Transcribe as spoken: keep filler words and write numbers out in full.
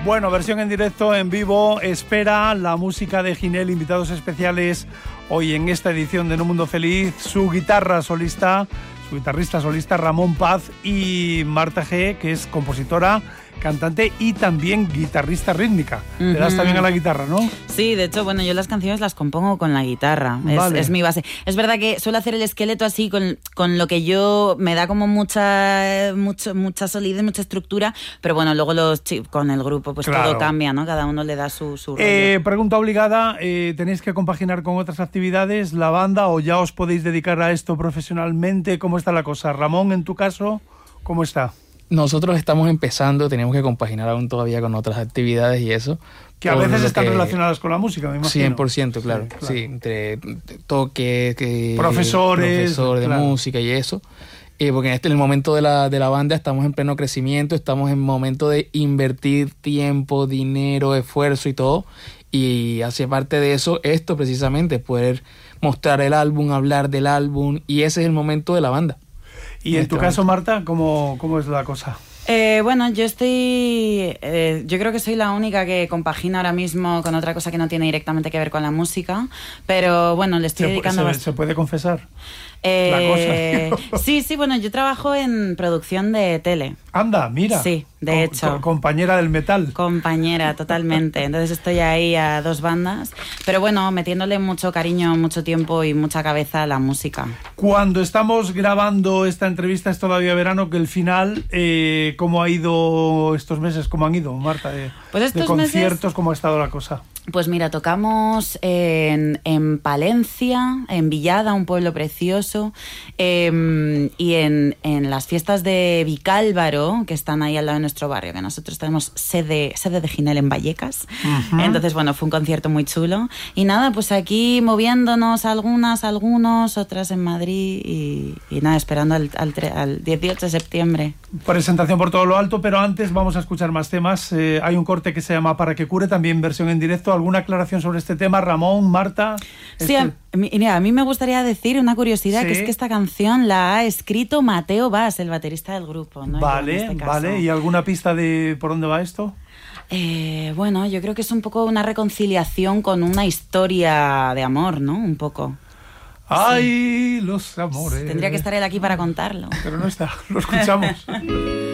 Bueno, versión en directo, en vivo, espera la música de Ginel, invitados especiales hoy en esta edición de No Mundo Feliz, su guitarra solista, su guitarrista solista Ramón Paz y Marta G, que es compositora, cantante y también guitarrista rítmica. Uh-huh. Le das también a la guitarra, ¿no? Sí, de hecho, bueno, yo las canciones las compongo con la guitarra, es, vale. es mi base. Es verdad que suelo hacer el esqueleto así, con, con lo que yo me da como mucha, mucho, mucha solidez, mucha estructura, pero bueno, luego los con el grupo pues claro. todo cambia, ¿no? Cada uno le da su, su rollo. Eh, pregunta obligada, eh, ¿tenéis que compaginar con otras actividades la banda o ya os podéis dedicar a esto profesionalmente? ¿Cómo está la cosa? Ramón, en tu caso, ¿cómo está? Nosotros estamos empezando, tenemos que compaginar aún todavía con otras actividades y eso. Que a veces están que, relacionadas con la música, me imagino. cien por ciento, claro. Sí, claro. Sí, entre toques, que, profesores, profesor de claro. música y eso. Eh, porque en este en el momento de la, de la banda estamos en pleno crecimiento, estamos en momento de invertir tiempo, dinero, esfuerzo y todo. Y hace parte de eso esto precisamente, poder mostrar el álbum, hablar del álbum, y ese es el momento de la banda. Y en tu caso, Marta, ¿cómo, cómo es la cosa? Eh, bueno, yo estoy... Eh, yo creo que soy la única que compagina ahora mismo con otra cosa que no tiene directamente que ver con la música, pero bueno, le estoy ¿Se, dedicando... se, bastante. ¿Se puede confesar? Eh, la cosa. Sí, sí, bueno, yo trabajo en producción de tele. Anda, mira. Sí, de co- hecho. Co- compañera del metal. Compañera, totalmente. Entonces estoy ahí a dos bandas, pero bueno, metiéndole mucho cariño, mucho tiempo y mucha cabeza a la música. Cuando estamos grabando esta entrevista es todavía verano, que el final, eh, ¿cómo ha ido estos meses? ¿Cómo han ido, Marta? De, pues estos de conciertos, meses... ¿cómo ha estado la cosa? Pues mira, tocamos en, en Palencia, en Villada, un pueblo precioso, eh, y en, en las fiestas de Vicálvaro, que están ahí al lado de nuestro barrio, que nosotros tenemos sede, sede de Ginel en Vallecas. Uh-huh. Entonces, bueno, fue un concierto muy chulo. Y nada, pues aquí moviéndonos algunas, algunos, otras en Madrid y, y nada, esperando al, al, al dieciocho de septiembre. Presentación por todo lo alto, pero antes vamos a escuchar más temas. Eh, hay un corte que se llama Para que cure, también versión en directo. ¿Alguna aclaración sobre este tema, Ramón, Marta? Sí, este... a, mira, a mí me gustaría decir una curiosidad, ¿Sí? que es que esta canción la ha escrito Mateo Vaz, el baterista del grupo, ¿no? Vale, este vale. ¿Y alguna pista de por dónde va esto? Eh, bueno, yo creo que es un poco una reconciliación con una historia de amor, ¿no? Un poco. ¡Ay, sí. Los amores! Tendría que estar él aquí para contarlo. Pero no está, lo escuchamos.